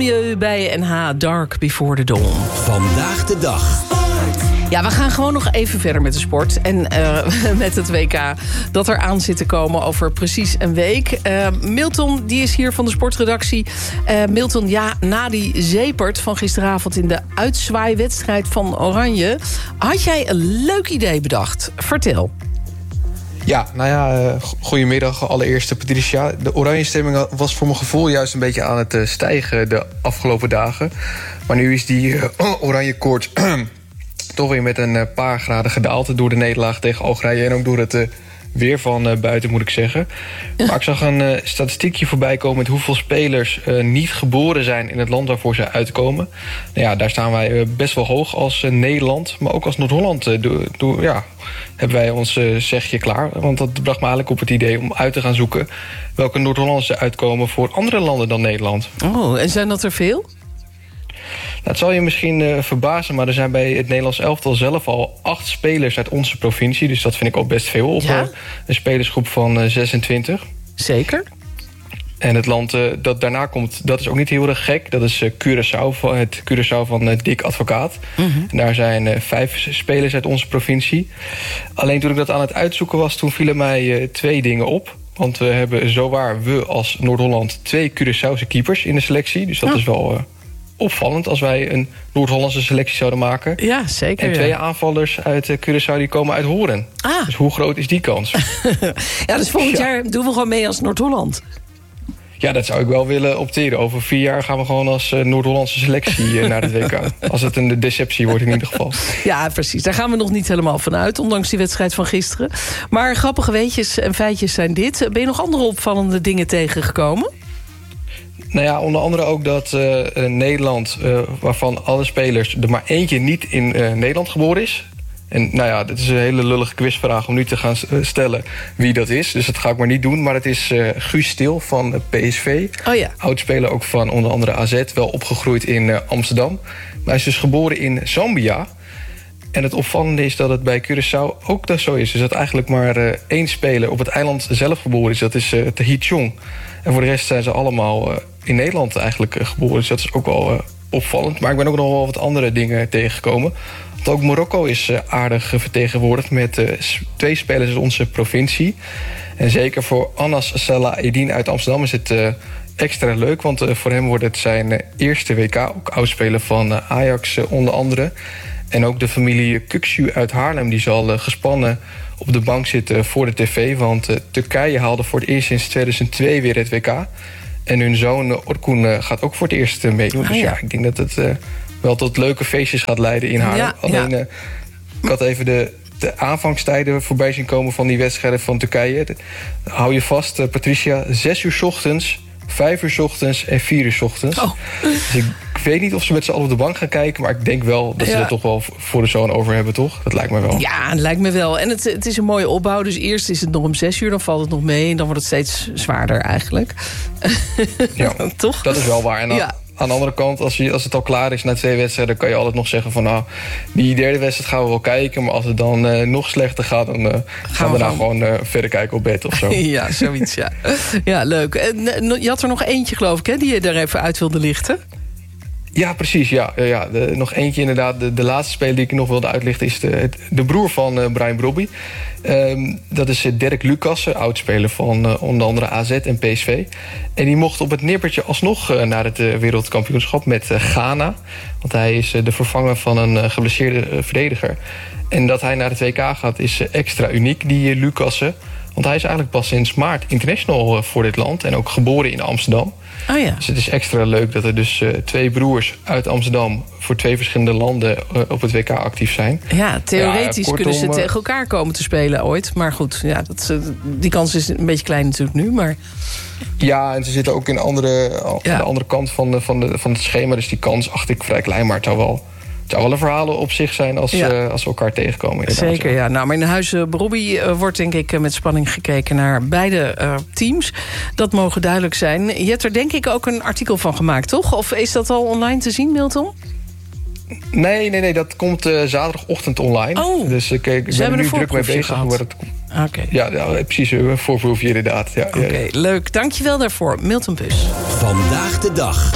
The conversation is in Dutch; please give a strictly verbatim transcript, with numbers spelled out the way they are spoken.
Mathieu bij N H, Dark Before the Dawn. Vandaag de dag. Ja, we gaan gewoon nog even verder met de sport. En uh, met het W K dat er aan zit te komen over precies een week. Uh, Milton, die is hier van de sportredactie. Uh, Milton, ja, na die zepert van gisteravond in de uitzwaaiwedstrijd van Oranje, had jij een leuk idee bedacht. Vertel. Ja, nou ja, uh, goedemiddag allereerst Patricia. De oranje stemming was voor mijn gevoel juist een beetje aan het uh, stijgen de afgelopen dagen. Maar nu is die uh, oranje koorts toch weer met een paar graden gedaald door de nederlaag tegen Algerije en ook door het uh, weer van uh, buiten, moet ik zeggen. Maar ik zag een uh, statistiekje voorbij komen met hoeveel spelers uh, niet geboren zijn in het land waarvoor ze uitkomen. Nou ja, daar staan wij uh, best wel hoog als uh, Nederland, maar ook als Noord-Holland uh, do, do, ja, hebben wij ons uh, zegje klaar. Want dat bracht me eigenlijk op het idee om uit te gaan zoeken welke Noord-Hollandse uitkomen voor andere landen dan Nederland. Oh, en zijn dat er veel? Nou, het zal je misschien uh, verbazen, maar er zijn bij het Nederlands elftal zelf al acht spelers uit onze provincie. Dus dat vind ik ook best veel op ja? uh, een spelersgroep van uh, zesentwintig. Zeker. En het land uh, dat daarna komt, dat is ook niet heel erg gek. Dat is uh, Curaçao, het Curaçao van uh, Dick Advocaat. Mm-hmm. En daar zijn uh, vijf spelers uit onze provincie. Alleen toen ik dat aan het uitzoeken was, toen vielen mij uh, twee dingen op. Want we hebben zowaar, we als Noord-Holland, twee Curaçaose keepers in de selectie. Dus dat oh. is wel uh, opvallend als wij een Noord-Hollandse selectie zouden maken. Ja, zeker. En twee ja. aanvallers uit uh, Curaçao die komen uit Horen. Ah. Dus hoe groot is die kans? Ja, dus volgend ja. jaar doen we gewoon mee als Noord-Holland. Ja, dat zou ik wel willen opteren. Over vier jaar gaan we gewoon als uh, Noord-Hollandse selectie uh, naar het W K. Als het een deceptie wordt in ieder geval. Ja, precies. Daar gaan we nog niet helemaal van uit, ondanks die wedstrijd van gisteren. Maar grappige weetjes en feitjes zijn dit. Ben je nog andere opvallende dingen tegengekomen? Nou ja, onder andere ook dat uh, Nederland, uh, waarvan alle spelers er maar eentje niet in uh, Nederland geboren is. En nou ja, dit is een hele lullige quizvraag om nu te gaan stellen wie dat is. Dus dat ga ik maar niet doen. Maar het is uh, Guus Stil van P S V. Oh ja. Oudspeler ook van onder andere A Z. Wel opgegroeid in uh, Amsterdam. Maar hij is dus geboren in Zambia. En het opvallende is dat het bij Curaçao ook dat zo is. Dus dat eigenlijk maar uh, één speler op het eiland zelf geboren is. Dat is uh, Tahith Chong. En voor de rest zijn ze allemaal uh, in Nederland eigenlijk uh, geboren. Dus dat is ook wel uh, opvallend. Maar ik ben ook nog wel wat andere dingen tegengekomen. Want ook Marokko is uh, aardig vertegenwoordigd met uh, twee spelers uit onze provincie. En zeker voor Anas Salah Eddin uit Amsterdam is het uh, extra leuk. Want uh, voor hem wordt het zijn uh, eerste W K. Ook oudspeler van uh, Ajax uh, onder andere. En ook de familie Kuksu uit Haarlem die zal uh, gespannen op de bank zitten voor de tv. Want uh, Turkije haalde voor het eerst sinds tweeduizend twee weer het W K. En hun zoon uh, Orkun uh, gaat ook voor het eerst uh, meedoen. Ah, dus ja. ja, ik denk dat het uh, wel tot leuke feestjes gaat leiden in Haarlem. Ja, Alleen, ja. Uh, ik had even de, de aanvangstijden voorbij zien komen van die wedstrijden van Turkije. De, hou je vast, uh, Patricia, zes uur 's ochtends, vijf uur 's ochtends en vier uur 's ochtends. Oh. Dus ik Ik weet niet of ze met z'n allen op de bank gaan kijken, maar ik denk wel dat ze ja. er toch wel voor de zoon over hebben, toch? Dat lijkt me wel. Ja, het lijkt me wel. En het, het is een mooie opbouw. Dus eerst is het nog om zes uur, dan valt het nog mee. En dan wordt het steeds zwaarder eigenlijk. Ja, toch? Dat is wel waar. En dan, ja. aan de andere kant, als, je, als het al klaar is na twee wedstrijden, kan je altijd nog zeggen van nou, die derde wedstrijd gaan we wel kijken. Maar als het dan uh, nog slechter gaat, dan uh, gaan, gaan we daarna gewoon uh, verder kijken op bed of zo. Ja, zoiets, ja. Ja, leuk. En, je had er nog eentje, geloof ik, hè, die je daar even uit wilde lichten. Ja, precies. Ja, ja, de, nog eentje inderdaad. De, de laatste speler die ik nog wilde uitlichten is de, de broer van uh, Brian Brobby. Um, dat is Dirk Lucassen, oudspeler van uh, onder andere A Z en P S V. En die mocht op het nippertje alsnog uh, naar het uh, wereldkampioenschap met uh, Ghana. Want hij is uh, de vervanger van een uh, geblesseerde uh, verdediger. En dat hij naar het W K gaat is uh, extra uniek, die uh, Lucassen. Want hij is eigenlijk pas sinds maart international uh, voor dit land. En ook geboren in Amsterdam. Oh ja. Dus het is extra leuk dat er dus uh, twee broers uit Amsterdam voor twee verschillende landen uh, op het W K actief zijn. Ja, theoretisch ja, kortom, kunnen ze tegen uh, elkaar komen te spelen ooit. Maar goed, ja, dat, die kans is een beetje klein natuurlijk nu. Maar... Ja, en ze zitten ook in andere, ja. aan de andere kant van, de, van, de, van het schema. Dus die kans acht ik vrij klein, maar het zou wel... Het zou wel een verhaal op zich zijn als, ja. uh, als we elkaar tegenkomen. Zeker, ja. Nou, maar in de huizen Brobby uh, wordt denk ik uh, met spanning gekeken naar beide uh, teams. Dat mogen duidelijk zijn. Je hebt er denk ik ook een artikel van gemaakt, toch? Of is dat al online te zien, Milton? Nee, nee, nee, dat komt uh, zaterdagochtend online. Oh, dus ik, ik ben er nu druk mee bezig. Hoe het... Okay. Ja, ja, precies, een voorproefje inderdaad. Ja, Oké, okay, ja, ja. leuk. Dankjewel daarvoor, Milton Pus. Vandaag de dag.